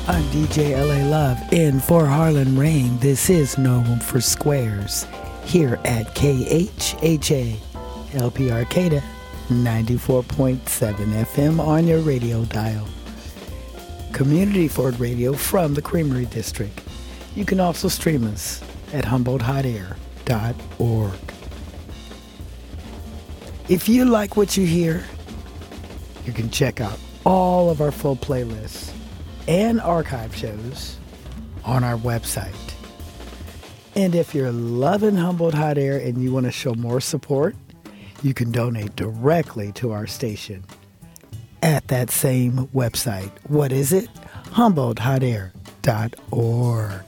I'm DJ LA Love in for Harlan Rain. This is No Room for Squares here at KHHA LP Arcata 94.7 FM on your radio dial. Community Ford Radio from the Creamery District. You can also stream us at HumboldtHotAir.org. If you like what you hear, you can check out all of our full playlists and archive shows on our website. And if you're loving Humboldt Hot Air and you want to show more support, you can donate directly to our station at that same website. What is it? HumboldtHotAir.org.